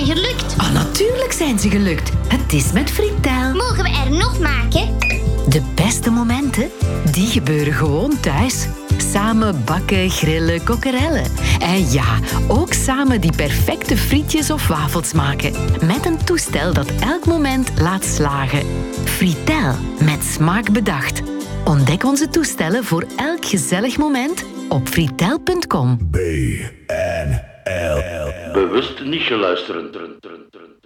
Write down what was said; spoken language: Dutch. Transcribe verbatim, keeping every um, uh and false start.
gelukt. Ah, natuurlijk zijn ze gelukt. Het is met Fritel. Mogen we er nog maken? De beste momenten, die gebeuren gewoon thuis. Samen bakken, grillen, kokkerellen. En ja, ook samen die perfecte frietjes of wafels maken. Met een toestel dat elk moment laat slagen. Fritel, met smaak bedacht. Ontdek onze toestellen voor elk gezellig moment op fritel punt com. B N L. Bewust niet geluisterd.